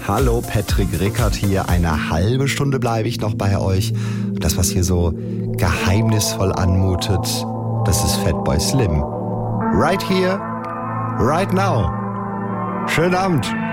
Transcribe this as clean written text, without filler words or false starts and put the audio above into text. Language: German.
Hallo, Patrick Rickert hier. Eine halbe Stunde bleibe ich noch bei euch. Das, was hier so geheimnisvoll anmutet, das ist Fatboy Slim. Right here, right now. Schönen Abend.